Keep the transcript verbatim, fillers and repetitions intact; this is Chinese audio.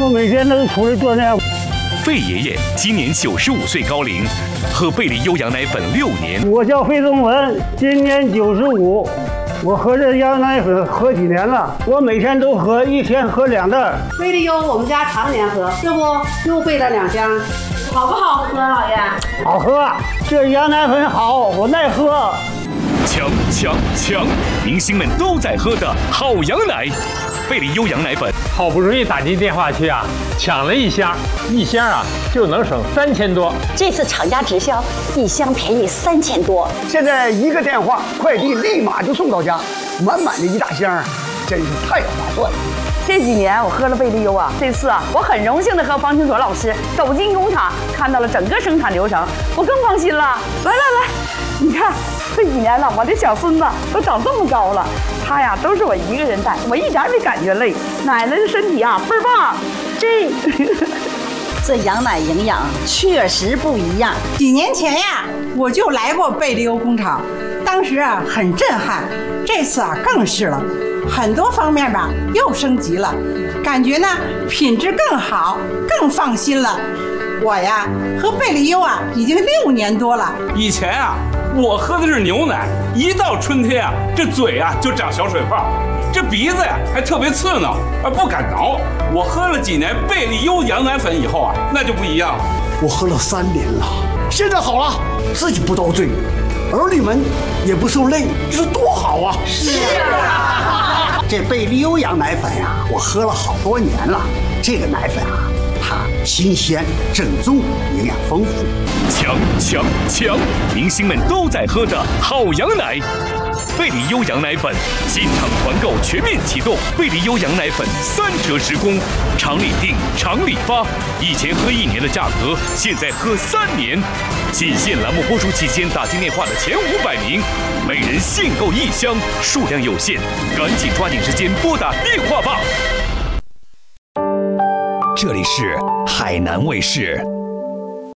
我每天都出来锻炼。 费爷爷今年九十五岁高龄，喝贝利优羊奶粉六年。 我叫费宗文，今年九十五。我喝这羊奶粉喝几年了？我每天都喝，一天喝两袋。 贝利优我们家常年喝，这不又备了两箱，好不好喝，老爷？ 好喝，这羊奶粉好，我爱喝。 强强强！明星们都在喝的好羊奶，贝利优羊奶粉。 好不容易打进电话去啊，抢了一箱，一箱啊就能省三千多。 这次厂家直销，一箱便宜三千多。 现在一个电话，快递立马就送到家，满满的一大箱，真是太划算了。 这几年我喝了贝利优啊，这次啊，我很荣幸的和方清所老师走进工厂，看到了整个生产流程，我更放心了。来来来，你看这几年了，我的小孙子都长这么高了，他呀都是我一个人带，我一点没感觉累。奶奶的身体啊倍儿棒，这这羊奶营养确实不一样。 几年前呀，我就来过贝利优工厂，当时啊很震撼，这次啊更是了。很多方面吧又升级了，感觉呢品质更好，更放心了。我呀喝贝利优啊已经六年多了。 以前啊我喝的是牛奶，一到春天啊这嘴啊就长小水泡，这鼻子呀还特别刺挠，啊不敢挠。我喝了几年贝利优羊奶粉以后啊，那就不一样了。 我喝了三年了，现在好了，自己不遭罪，儿女们也不受累，这是多好啊！ 是啊， 这贝利优羊奶粉呀、啊，我喝了好多年了。这个奶粉啊，它新鲜、正宗，营养丰富。 强强强！明星们都在喝的好羊奶。贝利优羊奶粉进场团购全面启动，贝利优羊奶粉三折实供，厂里订，厂里发。以前喝一年的价格，现在喝三年。仅限栏目播出期间打进电话的前五百名，每人限购一箱，数量有限，赶紧抓紧时间拨打电话吧。这里是海南卫视。